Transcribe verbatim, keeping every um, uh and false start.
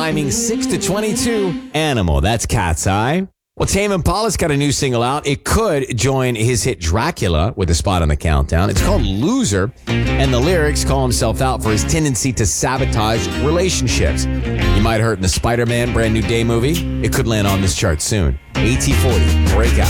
climbing six to twenty-two. Animal, that's Cat's Eye. Well, Tame Impala's got a new single out. It could join his hit Dracula with a spot on the countdown. It's called Loser, and the lyrics call himself out for his tendency to sabotage relationships. You might have heard in the Spider-Man Brand New Day movie. It could land on this chart soon. A T forty, Breakout.